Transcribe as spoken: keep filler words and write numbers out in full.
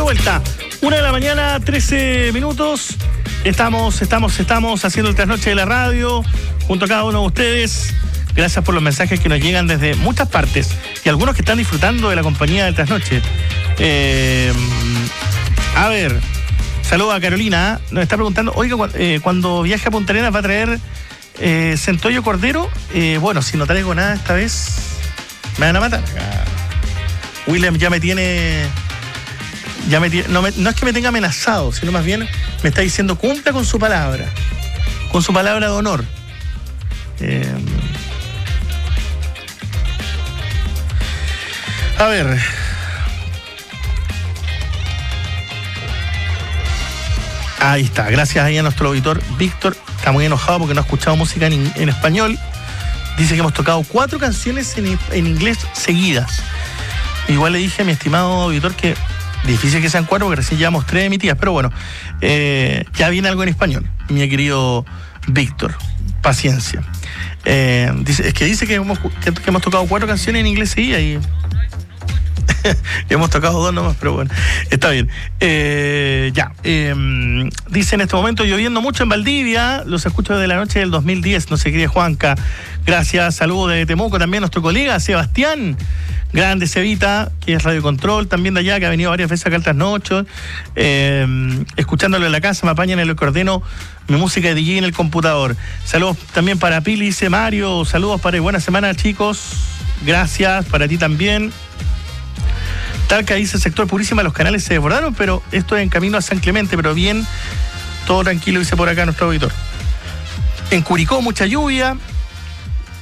vuelta. Una de la mañana, trece minutos. Estamos, estamos, estamos haciendo el trasnoche de la radio junto a cada uno de ustedes. Gracias por los mensajes que nos llegan desde muchas partes y algunos que están disfrutando de la compañía del trasnoche. Eh, a ver, saludos a Carolina. Nos está preguntando, oiga, eh, cuando viaje a Punta Arenas va a traer eh, centollo cordero. Eh, bueno, si no traigo nada esta vez, me van a matar. William ya me tiene... Ya me tiene no, me, no es que me tenga amenazado, sino más bien me está diciendo cumpla con su palabra. Con su palabra de honor. Eh, a ver. Ahí está. Gracias ahí a nuestro auditor Víctor. Está muy enojado porque no ha escuchado música en, en español. Dice que hemos tocado cuatro canciones en, en inglés seguidas. Igual le dije a mi estimado auditor que difícil que sean cuatro porque recién llevamos tres emitidas, pero bueno, eh, ya viene algo en español, mi querido Víctor. Paciencia. Eh, dice, es que dice que hemos, que, que hemos tocado cuatro canciones en inglés seguidas y hemos tocado dos nomás, pero bueno, está bien. Eh, ya. Eh, dice en este momento lloviendo mucho en Valdivia. Los escucho desde la noche del dos mil diez. No se cree Juanca. Gracias. Saludos de Temuco también nuestro colega Sebastián. Grande Cevita, que es Radio Control, también de allá, que ha venido varias veces acá al trasnocho. Eh, escuchándolo en la casa, me apañan en el que ordeno mi música de D J en el computador. Saludos también para Pili, dice Mario. Saludos para y buena semana, chicos. Gracias, para ti también. Talca dice, sector Purísima, los canales se desbordaron, pero esto es en camino a San Clemente, pero bien, todo tranquilo, dice por acá nuestro auditor. En Curicó, mucha lluvia.